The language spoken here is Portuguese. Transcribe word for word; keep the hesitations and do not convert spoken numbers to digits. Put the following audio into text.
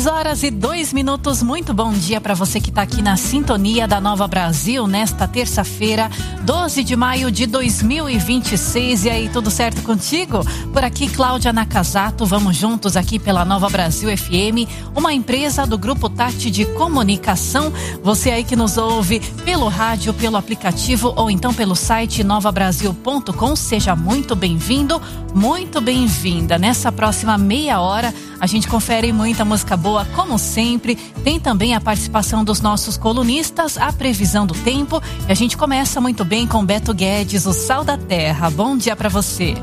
seis horas e dois minutos, muito bom dia para você que está aqui na sintonia da Nova Brasil nesta terça-feira, doze de maio de dois mil e vinte e seis. E aí, tudo certo contigo? Por aqui, Cláudia Nakazato, vamos juntos aqui pela Nova Brasil F M, uma empresa do Grupo Tati de Comunicação. Você aí que nos ouve pelo rádio, pelo aplicativo ou então pelo site nova brasil ponto com, seja muito bem-vindo, muito bem-vinda. Nessa próxima meia hora, a gente confere muita música boa, como sempre. Tem também a participação dos nossos colunistas, a previsão do tempo. E a gente começa muito bem com Beto Guedes, o Sal da Terra. Bom dia pra você.